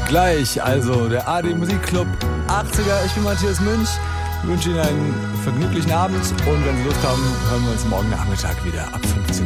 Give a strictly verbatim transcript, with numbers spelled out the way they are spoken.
Gleich, also der A D Musikclub achtziger. Ich bin Matthias Münch. Ich wünsche Ihnen einen vergnüglichen Abend und wenn Sie Lust haben, hören wir uns morgen Nachmittag wieder ab fünfzehn Uhr.